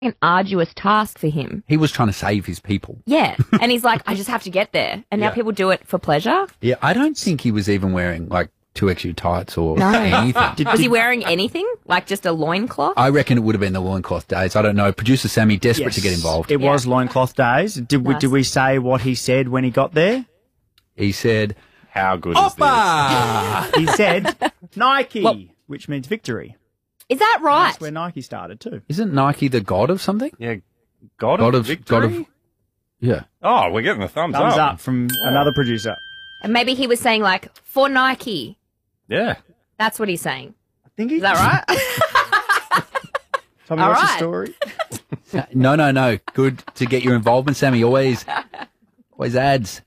an arduous task for him. He was trying to save his people. Yeah. And he's like, I just have to get there. And now people do it for pleasure. Yeah, I don't think he was even wearing, like, 2XU tights or anything. Was he wearing anything? Like just a loincloth? I reckon it would have been the loincloth days. I don't know. Producer Sammy, desperate to get involved. It was loincloth days. Did we say what he said when he got there? He said, how good is this? He said, Nike, which means victory. Is that right? That's where Nike started too. Isn't Nike the god of something? Yeah, god of victory? Yeah. Oh, we're getting a thumbs up from another producer. And maybe he was saying like, for Nike. Yeah. That's what he's saying. I think Is that right? Tell me what's the story. No. Good to get your involvement, Sammy. Always adds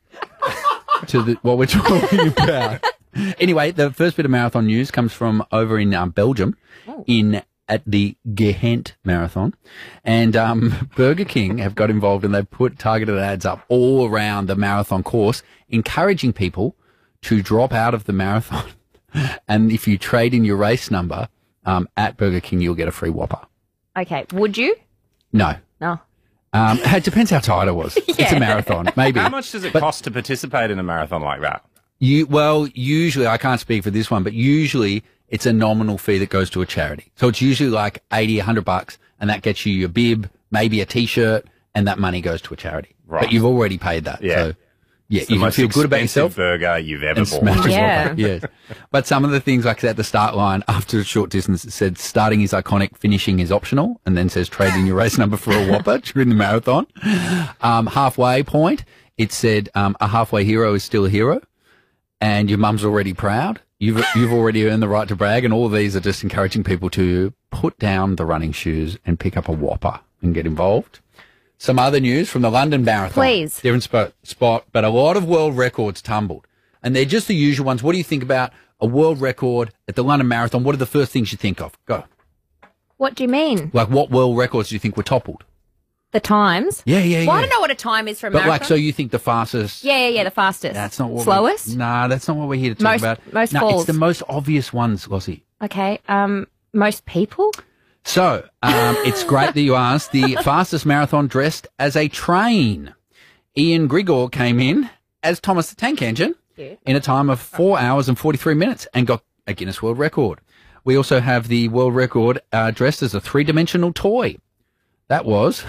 to what we're talking about. Anyway, the first bit of marathon news comes from over in Belgium, at the Ghent Marathon, and Burger King have got involved and they've put targeted ads up all around the marathon course, encouraging people to drop out of the marathon. And if you trade in your race number at Burger King, you'll get a free Whopper. Okay, would you? No. No. It depends how tight I was. It's a marathon, maybe. How much does it cost to participate in a marathon like that? Usually, I can't speak for this one, but usually it's a nominal fee that goes to a charity. So it's usually like $80, $100, and that gets you your bib, maybe a T-shirt, and that money goes to a charity. Right. But you've already paid that. Yeah. So, yeah, it's you the can most feel good about yourself. expensive burger you've ever And bought. smash Yeah. Whopper. Yes. But some of the things, like at the start line, after a short distance, it said starting is iconic, finishing is optional, and then says trade in your race number for a Whopper during the marathon. Halfway point, it said a halfway hero is still a hero, and your mum's already proud. You've already earned the right to brag, and all of these are just encouraging people to put down the running shoes and pick up a Whopper and get involved. Some other news from the London Marathon. Please. Different spot, but a lot of world records tumbled. And they're just the usual ones. What do you think about a world record at the London Marathon? What are the first things you think of? Go. What do you mean? Like, what world records do you think were toppled? The times? Yeah. Well, I don't know what a time is for a But, marathon. like, so you think the fastest... Yeah, the fastest. That's not what Slowest? Nah, that's not what we're here to talk about. Most no, falls. it's the most obvious ones, Lossie. Okay, most people? So, it's great that you asked. The fastest marathon dressed as a train. Ian Grigor came in as Thomas the Tank Engine in a time of 4 hours and 43 minutes and got a Guinness World Record. We also have the world record dressed as a three-dimensional toy. That was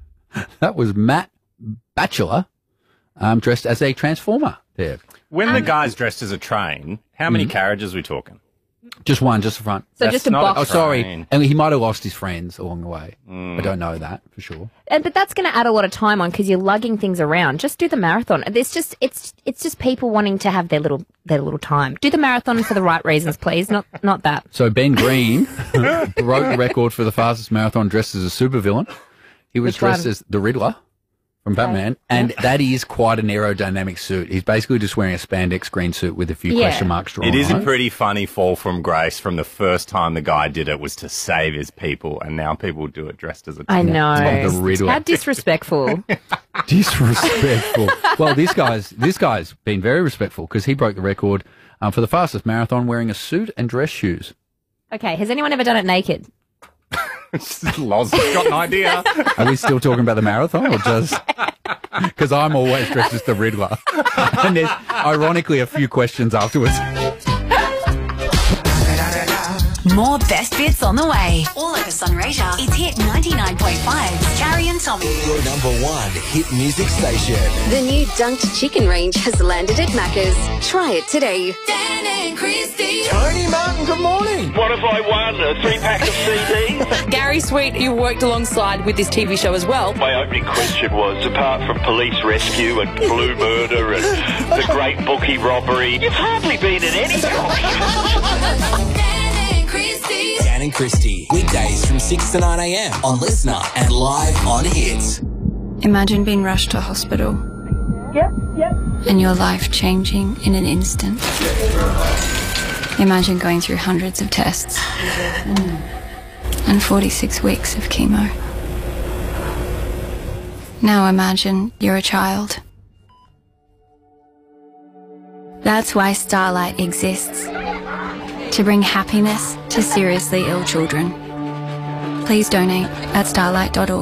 Matt Batchelor dressed as a transformer there. When the guy's dressed as a train, how many carriages are we talking? Just one, just the front. So That's just a not box. Oh, sorry. Train. And he might have lost his friends along the way. I don't know that for sure. But that's going to add a lot of time on because you're lugging things around. Just do the marathon. It's just people wanting to have their little time. Do the marathon for the right reasons, please. Not that. So Ben Green broke the record for the fastest marathon dressed as a supervillain. He was Which dressed one? as the Riddler from Batman, and that is quite an aerodynamic suit. He's basically just wearing a spandex green suit with a few question marks drawn It is on a pretty funny fall from grace from the first time the guy did it was to save his people, and now people do it dressed as a I know. Like the Riddler. How disrespectful. Disrespectful. Well, this guy's been very respectful because he broke the record for the fastest marathon wearing a suit and dress shoes. Okay, has anyone ever done it naked? Loz has got an idea. Are we still talking about the marathon or just... Because I'm always dressed as the Riddler. And there's, ironically, a few questions afterwards. More best bits on the way. All over Sunraysia. It's Hit 99.5. Carrie and Tommy. Your number one hit music station. The new dunked chicken range has landed at Macca's. Try it today. Dan and Christy. Tony Martin, good morning. What if I won a 3-pack of CDs? Gary Sweet, you worked alongside with this TV show as well. My opening question was, apart from Police Rescue and Blue Murder and The Great Bookie Robbery, you've hardly been in any Dan and Christy, weekdays from 6 to 9 a.m. on Listener and live on Hits. Imagine being rushed to hospital. Yep. And your life changing in an instant. Imagine going through hundreds of tests. And 46 weeks of chemo. Now imagine you're a child. That's why Starlight exists. To bring happiness to seriously ill children. Please donate at starlight.org.